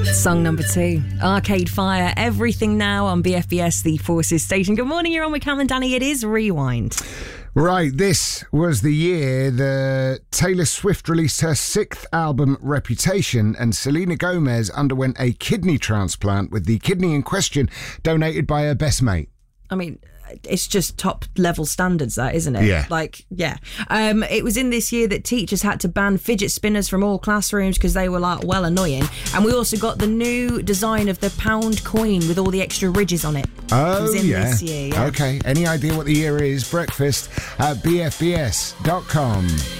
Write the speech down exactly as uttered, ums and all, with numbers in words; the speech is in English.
Song number two, Arcade Fire, Everything Now on B F B S, the Forces station. Good morning, you're on with Cam and Danny. It is Rewind. Right, this was the year that Taylor Swift released her sixth album, Reputation, and Selena Gomez underwent a kidney transplant with the kidney in question donated by her best mate. I mean, it's just top level standards, that, isn't it? Yeah. Like, yeah. Um, it was in this year that teachers had to ban fidget spinners from all classrooms because they were, like, well annoying. And we also got the new design of the pound coin with all the extra ridges on it. Oh, it was in yeah. this year, yeah. Okay. Any idea what the year is? Breakfast at b f b s dot com.